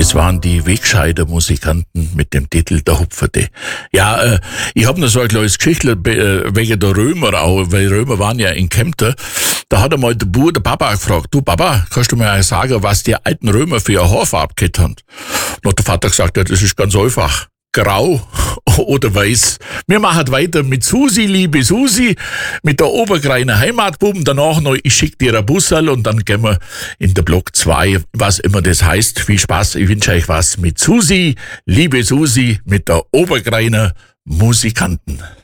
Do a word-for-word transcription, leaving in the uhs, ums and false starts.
Das waren die Wegscheider-Musikanten mit dem Titel Der Hupferte. Ja, äh, ich hab noch so ein kleines Geschichtle äh, wegen der Römer auch, weil Römer waren ja in Kempten. Da hat einmal der Bub, der Papa gefragt, du Papa, kannst du mir sagen, was die alten Römer für eine Haarfarbe gehabt haben? Und hat der Vater gesagt, ja, das ist ganz einfach. Grau oder weiß. Wir machen weiter mit Susi, liebe Susi, mit der Obergreiner Heimatbuben. Danach noch, ich schick dir ein Bussal und dann gehen wir in der Block zwei, was immer das heißt. Viel Spaß, ich wünsche euch was mit Susi, liebe Susi, mit der Obergreiner Musikanten.